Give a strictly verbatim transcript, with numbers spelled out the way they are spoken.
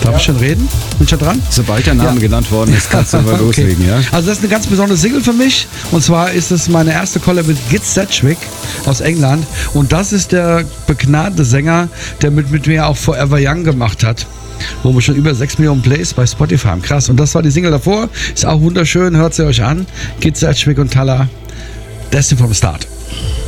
Darf ja. ich schon reden? Bin ich schon dran? Sobald der Name ja. genannt worden ist, kannst du mal okay. loslegen, ja? Also das ist eine ganz besondere Single für mich. Und zwar ist es meine erste Collab mit Git Sedgwick aus England. Und das ist der begnadete Sänger, der mit, mit mir auch Forever Young gemacht hat. Wo wir schon über sechs Millionen Plays bei Spotify haben. Krass. Und das war die Single davor. Ist auch wunderschön. Hört sie euch an. Git Sedgwick und Talla. Destined from the Start.